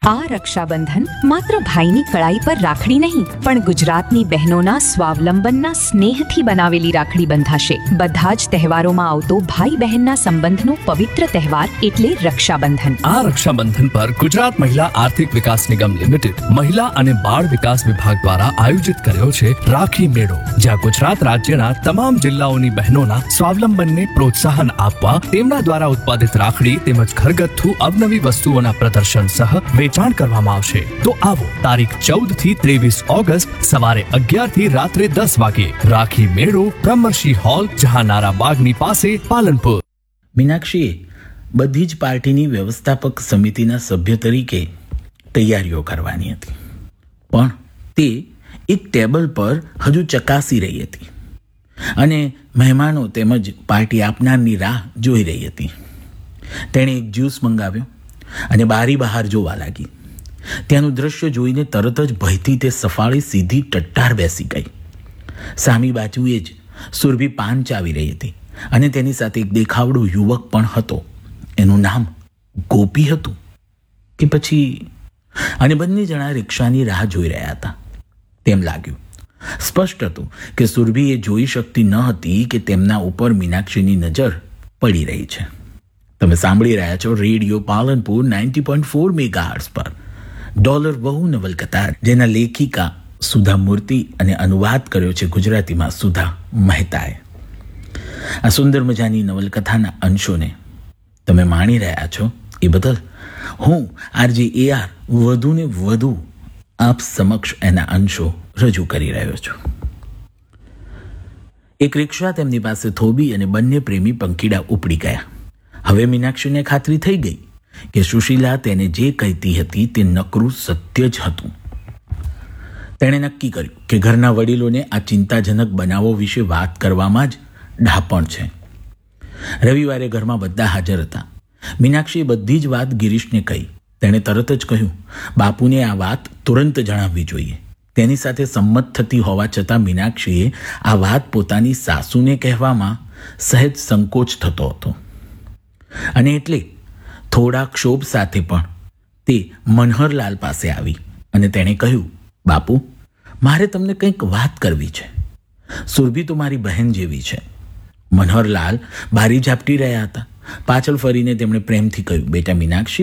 આ રક્ષાબંધન માત્ર ભાઈની કળાઈ પર રાખડી નહીં, પણ ગુજરાતની બહેનોના સ્વાવલંબનના સ્નેહથી બનાવેલી રાખડી બંધાશે. બધા જ તહેવારોમાં આવતો ભાઈ બહેનના સંબંધનો પવિત્ર તહેવાર એટલે રક્ષાબંધન. આ રક્ષાબંધન પર ગુજરાત મહિલા આર્થિક વિકાસ નિગમ લિમિટેડ મહિલા અને બાળ વિકાસ વિભાગ દ્વારા આયોજિત કર્યો છે રાખી મેળો, જ્યાં ગુજરાત રાજ્યના તમામ જિલ્લાઓની બહેનોના સ્વાવલંબનને પ્રોત્સાહન આપવા તેમના દ્વારા ઉત્પાદિત રાખડી તેમજ ઘરગથ્થુ અવનવી વસ્તુઓના પ્રદર્શન સહ વેચાણ કરવામાં આવશે. તો આવો તારીખ 14 થી 23 ઓગસ્ટ સવારે 11 થી રાત્રે 10 વાગે રાખી મેળો, બ્રહ્મર્ષિ હોલ, જહાનારા બાગની પાસે, પાલનપુર. મીનાક્ષીએ બધી જ પાર્ટીની વ્યવસ્થાપક સમિતિના સભ્ય તરીકે તૈયારીઓ કરવાની હતી, પણ તે એક ટેબલ પર હજુ ચકાસી રહી હતી અને મહેમાનો તેમજ પાર્ટી આપનારની રાહ જોઈ રહી હતી. તેણે એક જ્યુસ મંગાવ્યો અને બારી બહાર જોવા લાગી. ત્યાંનું દ્રશ્ય જોઈને તરત જ ભયથી તે સફાળી સીધી ટટ્ટાર બેસી ગઈ. સામી બાજુએ જ સુરભી પાન ચાવી રહી હતી અને તેની સાથે એક દેખાવડો યુવક પણ હતો. એનું નામ ગોપી હતું કે પછી? અને બંને જણા રિક્ષાની રાહ જોઈ રહ્યા હતા. તેમ લાગ્યું. સ્પષ્ટ હતું કે સુરભી એ જોઈ શકતી ન હતી કે તેમના ઉપર મીનાક્ષીની નજર પડી રહી છે. તમે સાંભળી રહ્યા છો રેડિયો પાલનપુર 90.4 મેગાહર્ટ્ઝ પર ડોલર વહુ નવલકથા, જેના લેખિકા સુધા મૂર્તિ અને અનુવાદ કર્યો છે ગુજરાતીમાં સુધા મહેતાએ. આ સુંદર મજાની નવલકથાના અંશોને તમે માણી રહ્યા છો એ બદલ હું આરજે AR વધુને વધુ આપ સમક્ષ એના અંશો રજૂ કરી રહ્યો છું. એક રિક્ષા તેમની પાસે થોભી અને બંને પ્રેમી પંખીડા ઉપડી ગયા. હવે મીનાક્ષીને ખાતરી થઈ ગઈ કે સુશીલા તેને જે કહેતી હતી તે નકરું સત્ય જ હતું. તેણે નક્કી કર્યું કે ઘરના વડીલોને આ ચિંતાજનક બનાવો વિશે વાત કરવામાં જ ડાપણ છે. રવિવારે ઘરમાં બધા હાજર હતા. મીનાક્ષીએ બધી જ વાત ગિરીશને કહી. તેણે તરત જ કહ્યું, બાપુને આ વાત તુરંત જણાવવી જોઈએ. તેની સાથે સંમત થતી હોવા છતાં મીનાક્ષીએ આ વાત પોતાની સાસુને કહેવામાં સહેજ સંકોચ થતો હતો અને એટલે થોડા ક્ષોભ સાથે પણ તે મનહરલાલ પાસે આવી અને તેણે કહ્યું, બાપુ, મારે તમને કંઈક વાત કરવી છે. સુરભી તો મારી બહેન જેવી છે. મનહરલાલ બારી ઝાપટી રહ્યા હતા. પાછળ ફરીને તેમણે પ્રેમથી કહ્યું, બેટા મીનાક્ષી,